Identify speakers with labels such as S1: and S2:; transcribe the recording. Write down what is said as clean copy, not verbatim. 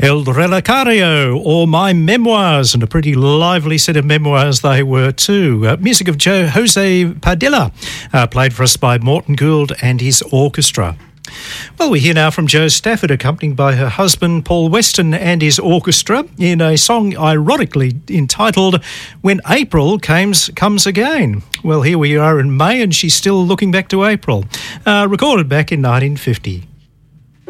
S1: El Relicario, or My Memoirs, and a pretty lively set of memoirs they were too. Music of Jose Padilla, played for us by Morton Gould and his orchestra. Well, we hear now from Jo Stafford, accompanied by her husband Paul Weston and his orchestra, in a song ironically entitled When April Comes Again. Well, here we are in May and she's still looking back to April, recorded back in 1950.